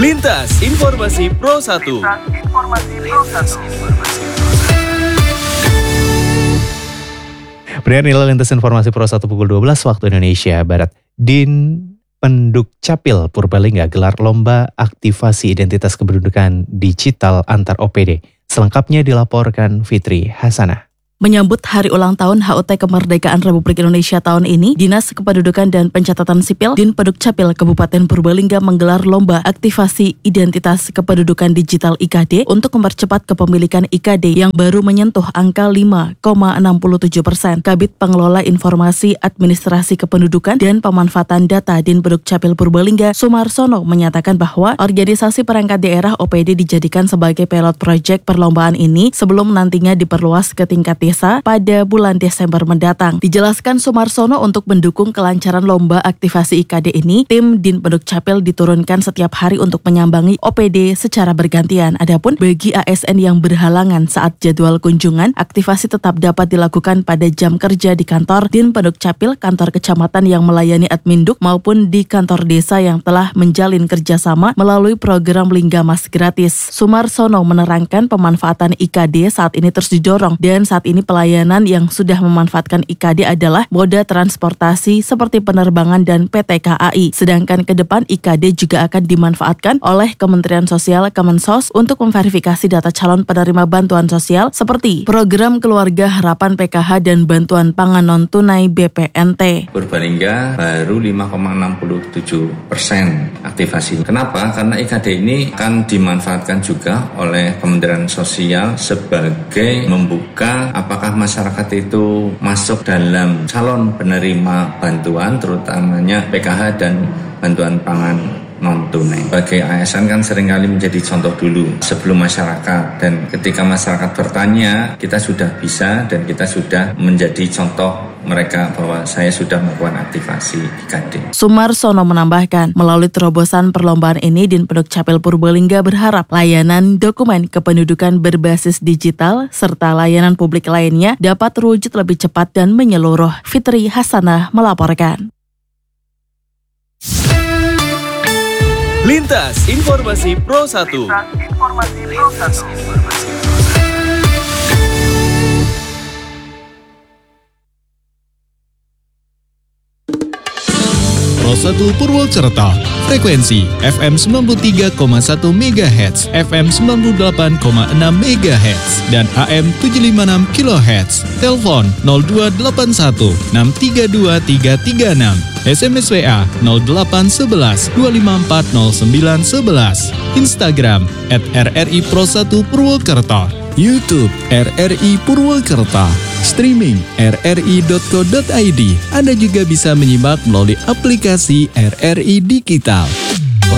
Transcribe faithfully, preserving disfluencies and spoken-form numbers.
Lintas Informasi Pro satu. Pendengar nilai Lintas Informasi Pro satu pukul dua belas waktu Indonesia Barat. Din Pendukcapil Purbalingga gelar lomba aktivasi identitas kependudukan digital antar O P D. Selengkapnya dilaporkan Fitri Hasanah. Menyambut Hari Ulang Tahun H U T Kemerdekaan Republik Indonesia tahun ini, Dinas Kependudukan dan Pencatatan Sipil Din Pendukcapil Kabupaten Purbalingga menggelar lomba aktivasi identitas kependudukan digital I K D untuk mempercepat kepemilikan I K D yang baru menyentuh angka lima koma enam tujuh persen. Kabid Pengelola Informasi Administrasi Kependudukan dan Pemanfaatan Data Din Pendukcapil Purbalingga, Sumarsono, menyatakan bahwa organisasi perangkat daerah O P D dijadikan sebagai pilot project perlombaan ini sebelum nantinya diperluas ke tingkat desa pada bulan Desember mendatang. Dijelaskan Sumarsono, untuk mendukung kelancaran lomba aktivasi I K D ini, tim Din Pendukcapil diturunkan setiap hari untuk menyambangi O P D secara bergantian. Adapun bagi A S N yang berhalangan saat jadwal kunjungan, aktivasi tetap dapat dilakukan pada jam kerja di kantor Din Pendukcapil, kantor kecamatan yang melayani Adminduk, maupun di kantor desa yang telah menjalin kerjasama melalui program Linggamas gratis. Sumarsono menerangkan pemanfaatan I K D saat ini terus didorong, dan saat ini Ini pelayanan yang sudah memanfaatkan I K D adalah moda transportasi seperti penerbangan dan P T K A I. Sedangkan ke depan I K D juga akan dimanfaatkan oleh Kementerian Sosial Kemensos untuk memverifikasi data calon penerima bantuan sosial seperti program Keluarga Harapan P K H dan bantuan pangan non-tunai B P N T. Purbalingga baru lima koma enam tujuh persen aktivasi. Kenapa? Karena I K D ini akan dimanfaatkan juga oleh Kementerian Sosial sebagai membuka apakah masyarakat itu masuk dalam calon penerima bantuan, terutamanya P K H dan bantuan pangan non-tunai. Bagi A S N kan seringkali menjadi contoh dulu sebelum masyarakat, dan ketika masyarakat bertanya, kita sudah bisa dan kita sudah menjadi contoh mereka bahwa saya sudah melakukan aktivasi I K D. Sumarsono menambahkan, melalui terobosan perlombaan ini, Din Pendukcapil Purbalingga berharap layanan dokumen kependudukan berbasis digital serta layanan publik lainnya dapat terwujud lebih cepat dan menyeluruh. Fitri Hasanah melaporkan. Lintas Informasi Pro satu. Pro satu Purwokerto, frekuensi F M sembilan puluh tiga koma satu megahertz, F M sembilan puluh delapan koma enam megahertz, dan A M tujuh ratus lima puluh enam kilohertz. Telepon nol dua delapan satu enam tiga dua tiga tiga enam. S M S W A nol delapan satu satu dua lima empat nol sembilan satu satu. Instagram at R R I Pro satu Purwokerto. YouTube R R I Purwokerto. Streaming r r i dot co dot i d. Anda juga bisa menyimak melalui aplikasi R R I Digital.